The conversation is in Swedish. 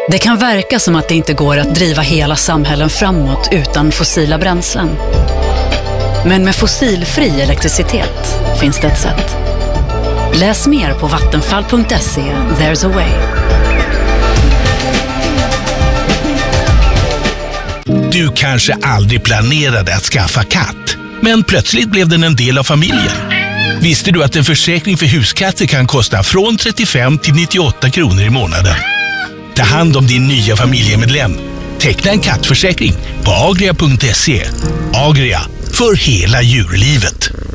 Det kan verka som att det inte går att driva hela samhällen framåt utan fossila bränslen. Men med fossilfri elektricitet finns det ett sätt. Läs mer på vattenfall.se. There's a way. Du kanske aldrig planerade att skaffa katt, men plötsligt blev den en del av familjen. Visste du att en försäkring för huskatter kan kosta från 35 till 98 kronor i månaden? Ta hand om din nya familjemedlem. Teckna en kattförsäkring på agria.se. Agria, för hela djurlivet.